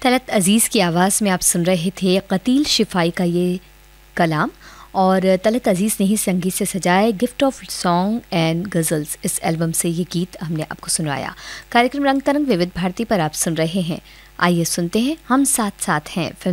तलत अज़ीज़ की आवाज़ में आप सुन रहे थे कतील शिफाई का ये कलाम, और तलत अज़ीज़ ने ही संगीत से सजाए gift of song and ghazals इस एल्बम से ये गीत हमने आपको सुनवाया। कार्यक्रम रंग तरंग विविध भारती पर आप सुन रहे हैं। आइए सुनते हैं हम साथ साथ हैं फिल्म